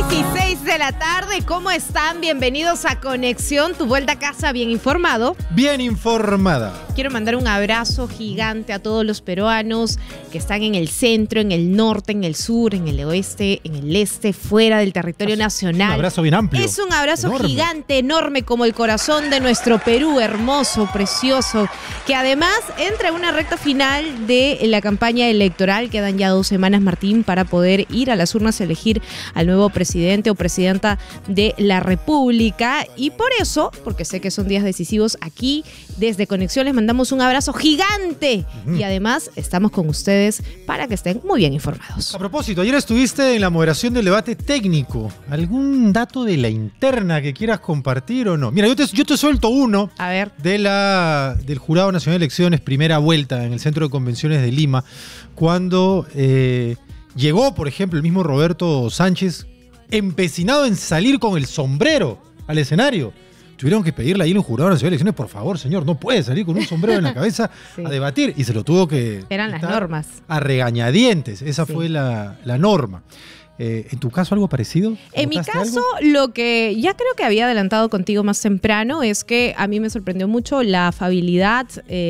6:16 de la tarde, ¿cómo están? Bienvenidos a Conexión, tu vuelta a casa bien informado. Bien informada. Quiero mandar un abrazo gigante a todos los peruanos que están en el centro, en el norte, en el sur, en el oeste, en el este, fuera del territorio nacional. Un abrazo bien amplio. Es un abrazo enorme. gigante, enorme, como el corazón de nuestro Perú, hermoso, precioso, que además entra en una recta final de la campaña electoral. Quedan ya 2 semanas, Martín, para poder ir a las urnas a elegir al nuevo presidente o presidenta de la República. Y por eso, porque sé que son días decisivos, aquí desde Conexión les mandamos un abrazo gigante. Y además estamos con ustedes para que estén muy bien informados. A propósito, ayer estuviste en la moderación del debate técnico. ¿Algún dato de la interna que quieras compartir o no? Mira, yo te suelto uno. A ver. Del Jurado Nacional de Elecciones, primera vuelta en el Centro de Convenciones de Lima, cuando llegó, por ejemplo, el mismo Roberto Sánchez, empecinado en salir con el sombrero al escenario. Tuvieron que pedirle ahí en el Jurado Nacional de Elecciones, por favor, señor, no puede salir con un sombrero en la cabeza sí. a debatir. Y se lo tuvo que... Eran las normas. A regañadientes, esa fue la norma. ¿En tu caso algo parecido? En mi caso, lo que ya creo que había adelantado contigo más temprano es que a mí me sorprendió mucho la afabilidad,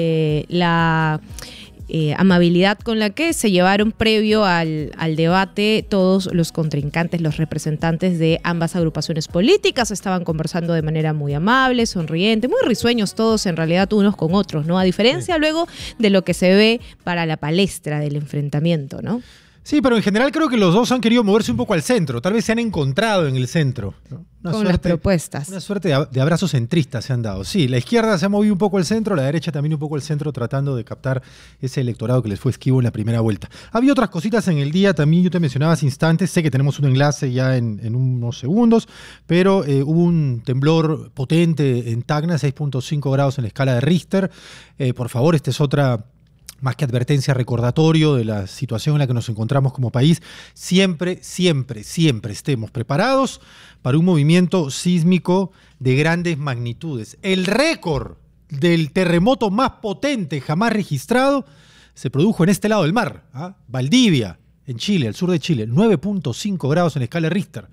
la amabilidad con la que se llevaron previo al debate todos los contrincantes, los representantes de ambas agrupaciones políticas. Estaban conversando de manera muy amable, sonriente, muy risueños todos en realidad unos con otros, ¿no? A diferencia luego de lo que se ve para la palestra del enfrentamiento, ¿no? Sí, pero en general creo que los dos han querido moverse un poco al centro. Tal vez se han encontrado en el centro, ¿no? Con las propuestas. Una suerte de abrazos centristas se han dado. Sí, la izquierda se ha movido un poco al centro, la derecha también un poco al centro, tratando de captar ese electorado que les fue esquivo en la primera vuelta. Había otras cositas en el día también, yo te mencionaba hace instantes, sé que tenemos un enlace ya en unos segundos, pero hubo un temblor potente en Tacna, 6.5 grados en la escala de Richter. Por favor, esta es otra... más que advertencia, recordatorio de la situación en la que nos encontramos como país. Siempre, siempre, siempre estemos preparados para un movimiento sísmico de grandes magnitudes. El récord del terremoto más potente jamás registrado se produjo en este lado del mar, Valdivia, en Chile, al sur de Chile, 9.5 grados en escala Richter,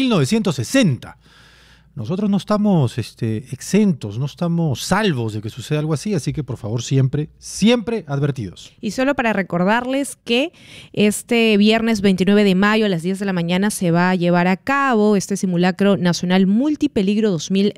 1960. Nosotros no estamos exentos, no estamos salvos de que suceda algo así que por favor siempre, siempre advertidos. Y solo para recordarles que este viernes 29 de mayo a las 10 de la mañana se va a llevar a cabo este simulacro nacional Multipeligro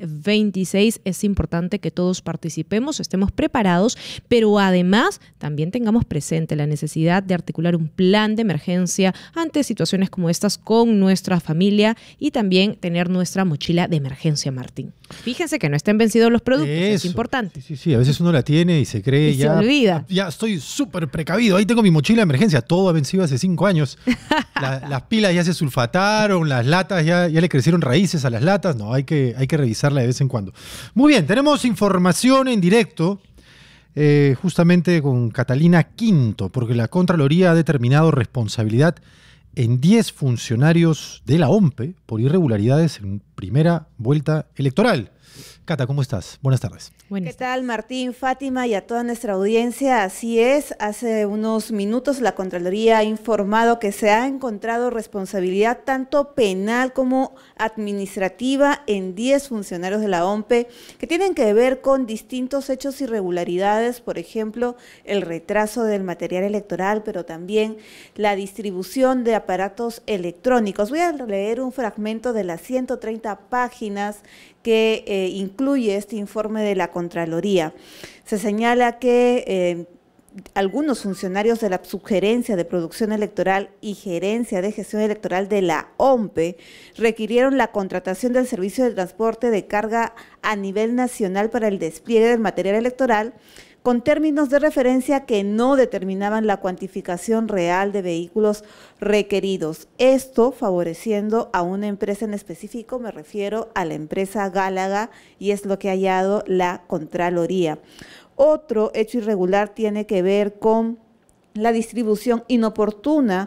2026. Es importante que todos participemos, estemos preparados, pero además también tengamos presente la necesidad de articular un plan de emergencia ante situaciones como estas con nuestra familia y también tener nuestra mochila de emergencia, Martín. Fíjense que no estén vencidos los productos, eso es importante. Sí, a veces uno la tiene y se cree y ya... se olvida. Ya estoy súper precavido, ahí tengo mi mochila de emergencia, todo ha vencido hace 5 años. Las pilas ya se sulfataron, las latas ya le crecieron raíces a las latas, no, hay que revisarla de vez en cuando. Muy bien, tenemos información en directo, justamente con Catalina Quinto, porque la Contraloría ha determinado responsabilidad en 10 funcionarios de la OMPE por irregularidades en primera vuelta electoral. Cata, ¿cómo estás? Buenas tardes. ¿Qué tal, Martín, Fátima y a toda nuestra audiencia? Así es, hace unos minutos la Contraloría ha informado que se ha encontrado responsabilidad tanto penal como administrativa en 10 funcionarios de la OMPE que tienen que ver con distintos hechos irregularidades, por ejemplo, el retraso del material electoral, pero también la distribución de aparatos electrónicos. Voy a leer un fragmento de las 130 páginas que incluye este informe de la Contraloría. Se señala que algunos funcionarios de la Subgerencia de Producción Electoral y Gerencia de Gestión Electoral de la OMPE requirieron la contratación del servicio de transporte de carga a nivel nacional para el despliegue del material electoral, con términos de referencia que no determinaban la cuantificación real de vehículos requeridos. Esto favoreciendo a una empresa en específico, me refiero a la empresa Gálaga, y es lo que ha hallado la Contraloría. Otro hecho irregular tiene que ver con la distribución inoportuna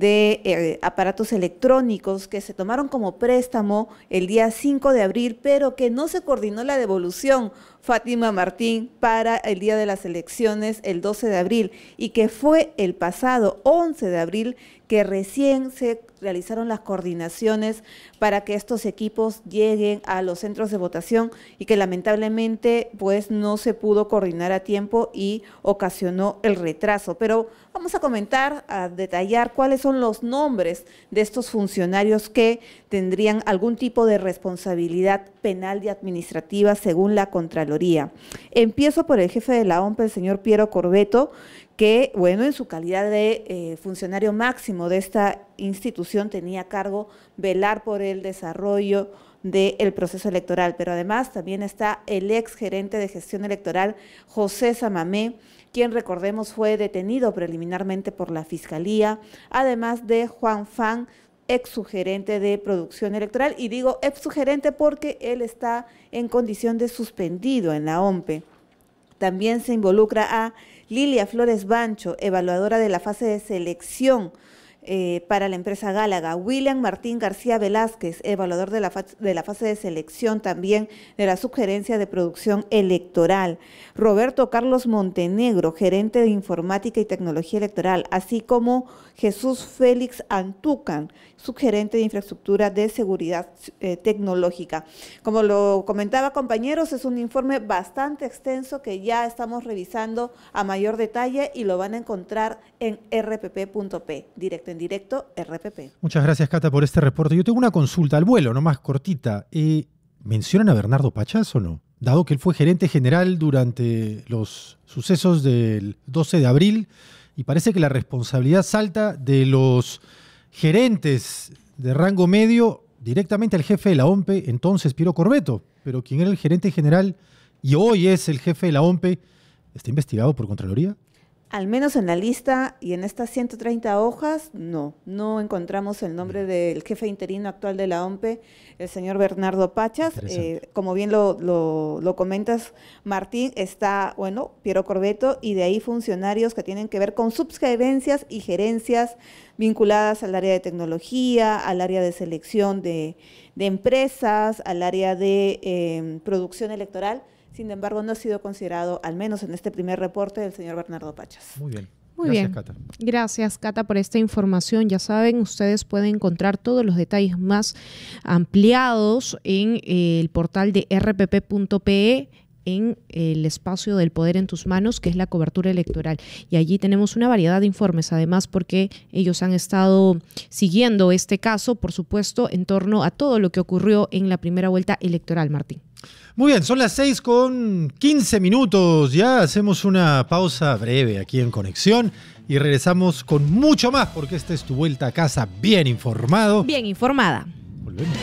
de aparatos electrónicos que se tomaron como préstamo el día 5 de abril, pero que no se coordinó la devolución, Fátima Martín, para el día de las elecciones, el 12 de abril, y que fue el pasado 11 de abril que recién se realizaron las coordinaciones para que estos equipos lleguen a los centros de votación y que lamentablemente pues no se pudo coordinar a tiempo y ocasionó el retraso. Pero vamos a comentar, a detallar cuáles son los nombres de estos funcionarios que tendrían algún tipo de responsabilidad penal y administrativa según la Contraloría. Empiezo por el jefe de la OMPE, el señor Piero Corvetto, que, bueno, en su calidad de funcionario máximo de esta institución tenía a cargo velar por el desarrollo del proceso electoral, pero además también está el ex gerente de gestión electoral, José Samamé, quien, recordemos, fue detenido preliminarmente por la Fiscalía, además de Juan Fan, ex sugerente de producción electoral, y digo ex sugerente porque él está en condición de suspendido en la OMPE. También se involucra a Lilia Flores Bancho, evaluadora de la fase de selección para la empresa Gálaga, William Martín García Velázquez, evaluador de la fase de selección también de la subgerencia de producción electoral, Roberto Carlos Montenegro, gerente de informática y tecnología electoral, así como Jesús Félix Antúcan, subgerente de infraestructura de seguridad tecnológica. Como lo comentaba, compañeros, es un informe bastante extenso que ya estamos revisando a mayor detalle y lo van a encontrar en rpp.p, directo en directo, RPP. Muchas gracias, Cata, por este reporte. Yo tengo una consulta al vuelo, nomás cortita. ¿Mencionan a Bernardo Pachás o no? Dado que él fue gerente general durante los sucesos del 12 de abril y parece que la responsabilidad salta de los gerentes de rango medio directamente al jefe de la OMPE, entonces Piero Corvetto, pero quien era el gerente general y hoy es el jefe de la OMPE, ¿está investigado por Contraloría? Al menos en la lista y en estas 130 hojas, no encontramos el nombre del jefe interino actual de la OMPE, el señor Bernardo Pachás. Como bien lo comentas, Martín, está, bueno, Piero Corvetto, y de ahí funcionarios que tienen que ver con subgerencias y gerencias vinculadas al área de tecnología, al área de selección de empresas, al área de producción electoral. Sin embargo, no ha sido considerado, al menos en este primer reporte, del señor Bernardo Pachás. Muy bien. Muy Gracias, bien. Cata. Gracias, Cata, por esta información. Ya saben, ustedes pueden encontrar todos los detalles más ampliados en el portal de rpp.pe, en el espacio del poder en tus manos, que es la cobertura electoral. Y allí tenemos una variedad de informes, además, porque ellos han estado siguiendo este caso, por supuesto, en torno a todo lo que ocurrió en la primera vuelta electoral, Martín. Muy bien, son las 6:15. Ya hacemos una pausa breve aquí en Conexión y regresamos con mucho más, porque esta es tu vuelta a casa bien informado. Bien informada. Volvemos.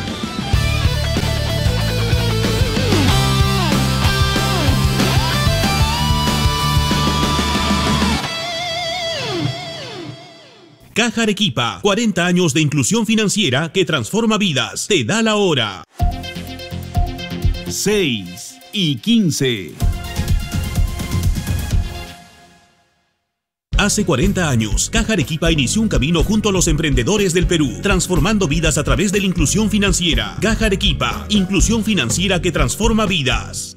Caja Arequipa, 40 años de inclusión financiera que transforma vidas. Te da la hora. 6:15. Hace 40 años, Caja Arequipa inició un camino junto a los emprendedores del Perú, transformando vidas a través de la inclusión financiera. Caja Arequipa, inclusión financiera que transforma vidas.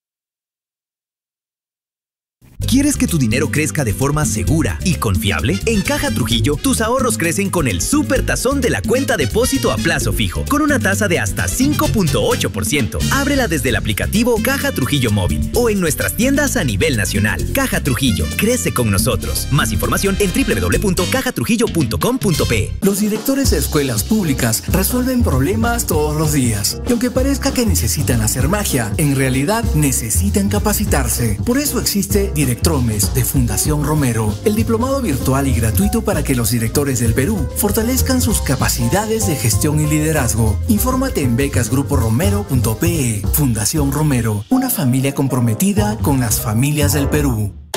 ¿Quieres que tu dinero crezca de forma segura y confiable? En Caja Trujillo, tus ahorros crecen con el super tazón de la cuenta depósito a plazo fijo, con una tasa de hasta 5.8%. Ábrela desde el aplicativo Caja Trujillo Móvil o en nuestras tiendas a nivel nacional. Caja Trujillo, crece con nosotros. Más información en www.cajatrujillo.com.pe. Los directores de escuelas públicas resuelven problemas todos los días. Y aunque parezca que necesitan hacer magia, en realidad necesitan capacitarse. Por eso existe Directromes de Fundación Romero, el diplomado virtual y gratuito para que los directores del Perú fortalezcan sus capacidades de gestión y liderazgo. Infórmate en becasgruporomero.pe. Fundación Romero, una familia comprometida con las familias del Perú.